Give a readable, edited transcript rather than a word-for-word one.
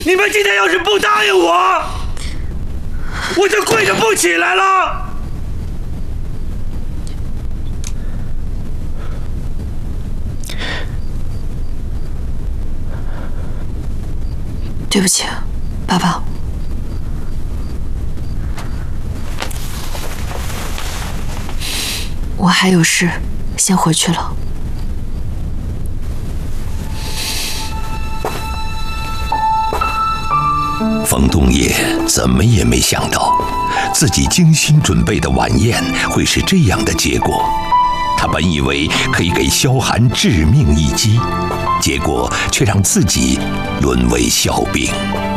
你们今天要是不答应我，我就跪着不起来了。 对不起，爸爸。我还有事，先回去了。 冯东野怎么也没想到，自己精心准备的晚宴会是这样的结果。他本以为可以给萧寒致命一击，结果却让自己沦为笑柄。